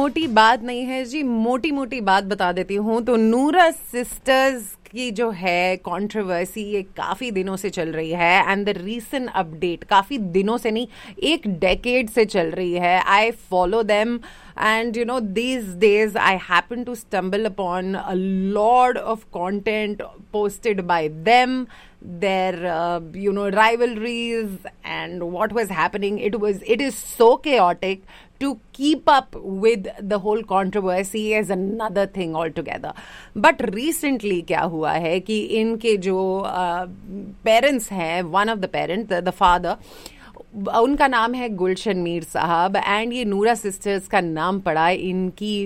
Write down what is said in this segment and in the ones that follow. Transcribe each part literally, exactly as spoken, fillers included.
मोटी बात नहीं है जी, मोटी मोटी बात बता देती हूँ। तो नूरा सिस्टर्स की जो है कंट्रोवर्सी ये काफ़ी दिनों से चल रही है एंड द रीसेंट अपडेट काफ़ी दिनों से नहीं, एक डेकेड से चल रही है। I follow them and you know these days I happen to stumble upon a lot of content posted by them, their uh, you know rivalries and what was happening. It was it is so chaotic. To keep up with the whole controversy is another thing altogether. But recently क्या हुआ है कि इनके जो uh, parents हैं, one of the parents, the, the father, उनका नाम है गुलशन मीर साहब एंड ये नूरा सिस्टर्स का नाम पड़ा इनकी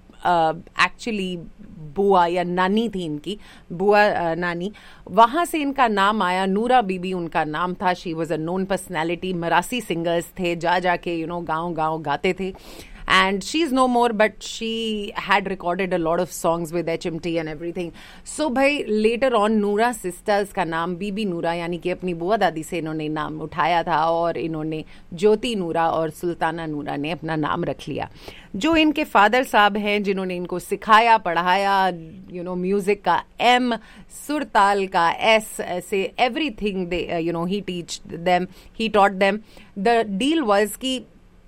एक्चुअली uh, बुआ या नानी थी, इनकी बुआ uh, नानी, वहाँ से इनका नाम आया। नूरा बीबी उनका नाम था। She was a known personality, मरासी singers थे, जा जाके यू नो गाँव गाँव गाते थे। And she's no more, but she had recorded a lot of songs with H M T and everything. So भाई later on नूरा sisters का नाम बीबी नूरा यानी कि अपनी बुआ दादी से इन्होंने नाम उठाया था और इन्होंने ज्योति नूरा और सुल्ताना नूरा ने अपना नाम रख लिया। जो इनके फादर साहब हैं जिन्होंने इनको सिखाया पढ़ाया, यू नो म्यूजिक का एम, सुरताल का एस, ऐसे everything they you know he teach them he taught them. The deal was कि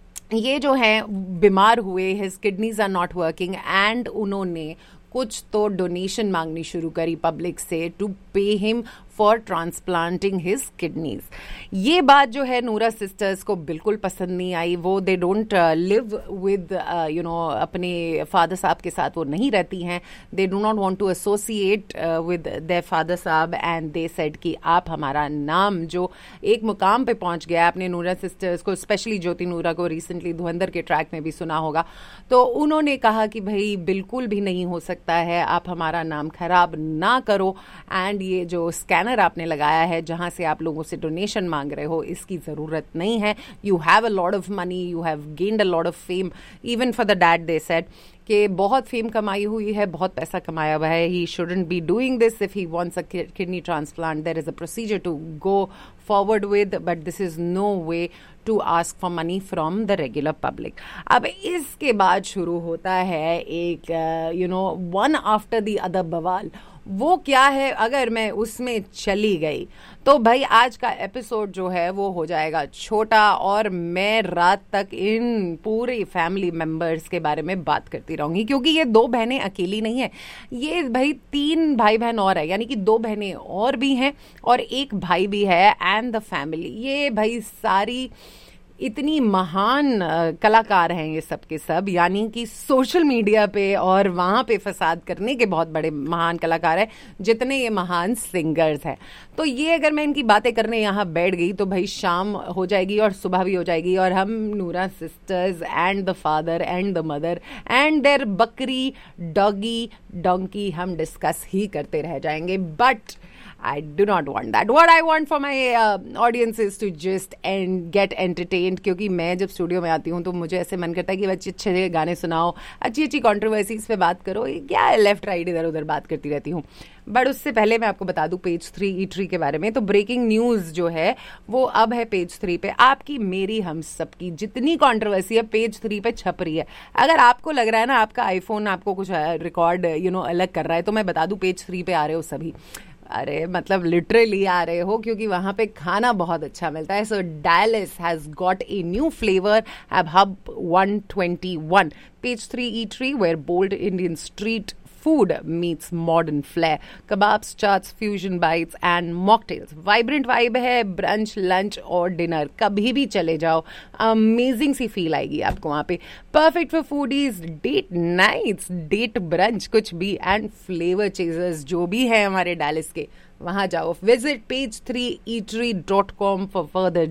ये जो हैं बीमार हुए, his kidneys are not working and उन्होंने कुछ तो डोनेशन मांगनी शुरू करी पब्लिक से to pay him for transplanting his kidneys. ये बात जो है नूरा सिस्टर्स को बिल्कुल पसंद नहीं आई। वो they don't live with you know अपने फादर साहब के साथ वो नहीं रहती हैं। They do not want to associate with their father साहब एंड दे सेड कि आप हमारा नाम जो एक मुकाम पे पहुंच गया, अपने नूरा सिस्टर्स को, स्पेशली ज्योति नूरा को रिसेंटली धुरंधर के ट्रैक में भी सुना होगा, तो उन्होंने कहा कि भाई बिल्कुल भी नहीं हो सकता है, आप हमारा नाम खराब ना करो एंड ये जो स्कैनर आपने लगाया है जहां से आप लोगों से डोनेशन मांग रहे हो, इसकी जरूरत नहीं है। You have a lot of money, you have gained a lot of fame, even for the dad they said कि बहुत फेम कमाई हुई है, बहुत पैसा कमाया हुआ है, he shouldn't be doing this if he wants a kidney transplant. There is a procedure to go forward with, but this is no way to ask for money from the regular public. अब इसके बाद शुरू होता है एक you know one after the other बवाल। वो क्या है, अगर मैं उसमें चली गई तो भाई आज का एपिसोड जो है वो हो जाएगा छोटा और मैं रात तक इन पूरे फैमिली मेंबर्स के बारे में बात करती रहूंगी, क्योंकि ये दो बहनें अकेली नहीं है, ये भाई तीन भाई बहन और है, यानी कि दो बहनें और भी हैं और एक भाई भी है एंड द फैमिली। ये भाई सारी इतनी महान कलाकार हैं ये सब के सब, यानी कि सोशल मीडिया पे और वहाँ पे फसाद करने के बहुत बड़े महान कलाकार हैं जितने ये महान सिंगर्स हैं। तो ये अगर मैं इनकी बातें करने यहाँ बैठ गई तो भाई शाम हो जाएगी और सुबह भी हो जाएगी और हम नूरा sisters and the father and the mother and there बकरी डॉगी डोंकी हम डिस्कस ही करते रह जाएंगे। But I do not want that. What I want for my uh, audience is to just and get entertained, क्योंकि मैं जब studio में आती हूँ तो मुझे ऐसे मन करता है कि अच्छे अच्छे गाने सुनाओ, अच्छी अच्छी कंट्रोवर्सीज पे बात करो। क्या लेफ्ट राइट इधर उधर बात करती रहती हूँ। बट उससे पहले मैं आपको बता दूं पेज थ्री ई थ्री के बारे में। तो ब्रेकिंग न्यूज जो है वो अब है पेज थ्री पे। आपकी मेरी हम सबकी जितनी कंट्रोवर्सी है पेज थ्री पे छप रही है। अगर आपको लग रहा है ना आपका आईफोन आपको कुछ रिकॉर्ड यू नो अलग कर रहा है, तो मैं बता दूं पेज थ्री पे आ रहे हो सभी, अरे मतलब लिटरली आ रहे हो, क्योंकि वहां पे खाना बहुत अच्छा मिलता है। सो Dallas has got a new flavour eight hub one twenty one, page three E three, where bold Indian street food meets modern flair. Kebabs, chaats, fusion bites and mocktails. Vibrant vibe है, brunch, lunch और dinner कभी भी चले जाओ, amazing सी feel आएगी आपको वहाँ पे। Perfect for foodies, date nights, date brunch, कुछ भी and flavor chasers जो भी है हमारे डैलस के, वहाँ जाओ। Visit page three eatery dot com for further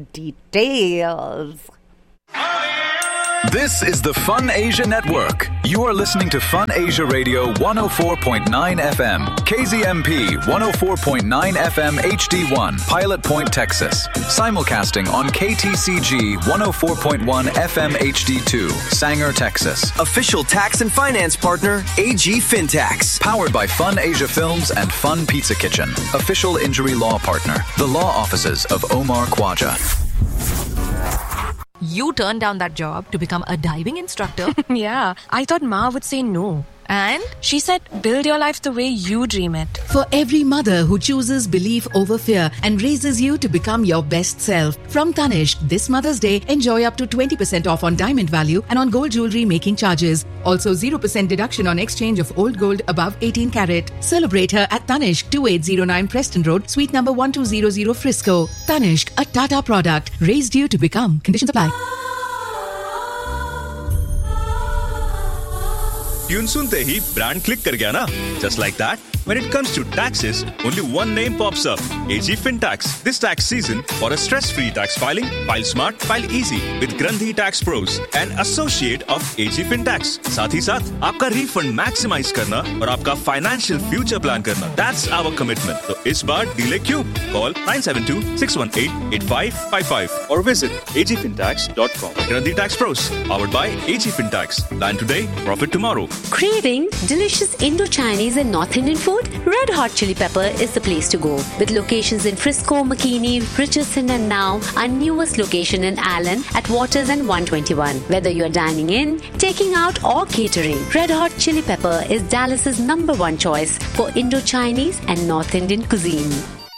details. This is the Fun Asia Network. You are listening to Fun Asia Radio one oh four point nine F M, K Z M P one oh four point nine F M H D one, Pilot Point, Texas. Simulcasting on K T C G one oh four point one F M H D two, Sanger, Texas. Official tax and finance partner, A G Fintax. Powered by Fun Asia Films and Fun Pizza Kitchen. Official injury law partner, the law offices of Omar Khwaja. You turned down that job to become a diving instructor. Yeah, I thought Ma would say no. And? She said, build your life the way you dream it. For every mother who chooses belief over fear and raises you to become your best self. From Tanishq, this Mother's Day, enjoy up to twenty percent off on diamond value and on gold jewelry making charges. Also zero percent deduction on exchange of old gold above eighteen carat. Celebrate her at Tanishq, twenty-eight oh nine Preston Road, suite number one two zero zero, Frisco. Tanishq, a Tata product, raised you to become. Conditions apply. Tune सुनते ही brand click कर गया ना? Just like that, when it comes to taxes, only one name pops up: A G Fintax. This tax season, for a stress-free tax filing, file smart, file easy with Grandhi Tax Pros, an associate of A G Fintax. साथ ही साथ आपका refund maximize करना और आपका financial future plan करना. That's our commitment. तो इस बार delay क्यों? Call nine seven two, six one eight, eight five five five or visit a g fintax dot com. Grandhi Tax Pros, powered by A G Fintax. Plan today, profit tomorrow. Craving delicious Indo-Chinese and North Indian food? Red Hot Chili Pepper is the place to go. With locations in Frisco, McKinney, Richardson and now our newest location in Allen at Waters and one twenty-one. Whether you're dining in, taking out or catering, Red Hot Chili Pepper is Dallas's number one choice for Indo-Chinese and North Indian cuisine.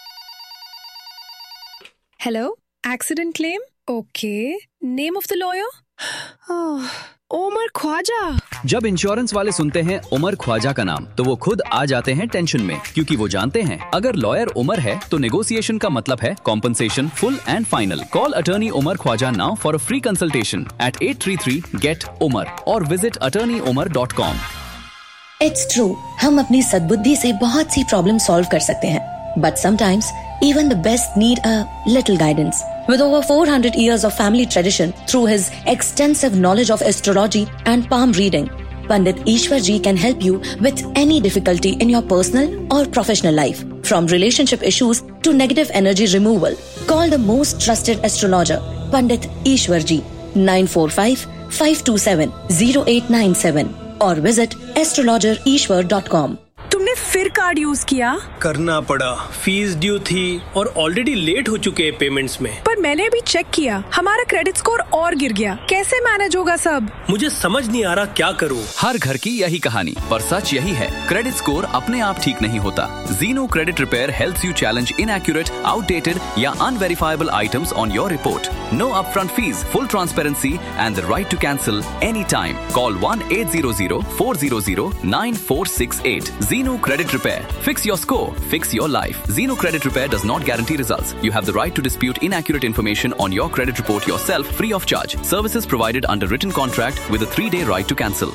Hello? Accident claim? Okay. Name of the lawyer? Oh, Umar Khwaja. जब insurance वाले सुनते हैं उमर ख्वाजा का नाम तो वो खुद आ जाते हैं टेंशन में, क्योंकि वो जानते हैं अगर लॉयर उमर है तो नेगोशिएशन का मतलब है compensation full and final. Call attorney Umar Khwaja now for a free consultation eight eight three three get Umar और visit attorney Umar dot com. It's true, हम अपनी सद्बुद्धि से बहुत सी प्रॉब्लम सॉल्व कर सकते हैं, but sometimes even the best need a little guidance. With over four hundred years of family tradition through his extensive knowledge of astrology and palm reading, Pandit Ishwar Ji can help you with any difficulty in your personal or professional life. From relationship issues to negative energy removal, call the most trusted astrologer, Pandit Ishwar Ji, nine four five, five two seven, zero eight nine seven or visit astrologer ishwar dot com. तुमने फिर card use किया? करना पड़ा, fees due थी और already late हो चुके हैं पेमेंट्स में। पर मैंने अभी चेक किया, हमारा क्रेडिट स्कोर और गिर गया। कैसे मैनेज होगा सब? मुझे समझ नहीं आ रहा क्या करूं। हर घर की यही कहानी, पर सच यही है, क्रेडिट स्कोर अपने आप ठीक नहीं होता। Zeno Credit Repair helps you challenge inaccurate, outdated या unverifiable items on your report. No upfront fees, full transparency and the right to cancel anytime. Call one eight hundred, four hundred, nine four six eight. Zeno Credit Repair. Fix your score. Fix your life. Zeno Credit Repair does not guarantee results. You have the right to dispute inaccurate information on your credit report yourself free of charge. Services provided under written contract with a three-day right to cancel.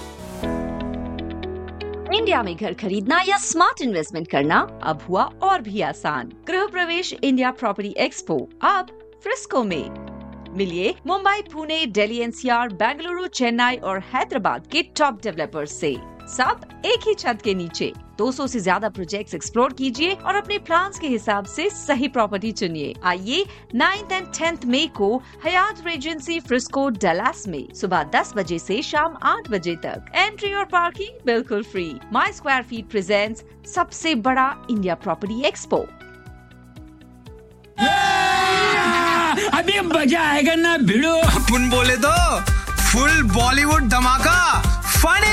India में घर खरीदना या smart investment करना अब हुआ और भी आसान। गृह प्रवेश इंडिया प्रॉपर्टी एक्सपो अब फ्रिस्को में। मिलिए मुंबई, पुणे, दिल्ली एनसीआर, बेंगलुरु, चेन्नई और हैदराबाद के टॉप डेवलपर्स से, सब एक ही छत के नीचे। दो सौ से ज्यादा प्रोजेक्ट्स एक्सप्लोर कीजिए और अपने प्लान्स के हिसाब से सही प्रॉपर्टी चुनिए। आइए नाइन्थ एंड टेंथ मई को हयात रेजेंसी फ्रिस्को डलास में सुबह दस बजे से शाम आठ बजे तक। एंट्री और पार्किंग बिल्कुल फ्री। माई स्क्वायर फीट प्रेजेंट्स सबसे बड़ा इंडिया प्रॉपर्टी एक्सपो। अभी मजा आएगा ना भिड़ो। अपन बोले तो फुल बॉलीवुड धमाका फन